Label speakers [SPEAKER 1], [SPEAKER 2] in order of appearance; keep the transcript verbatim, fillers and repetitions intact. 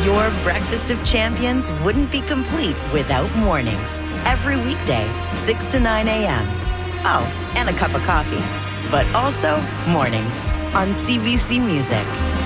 [SPEAKER 1] Your breakfast of champions wouldn't be complete without mornings. Every weekday, six to nine a.m. Oh, and a cup of coffee. But also mornings on C B C Music.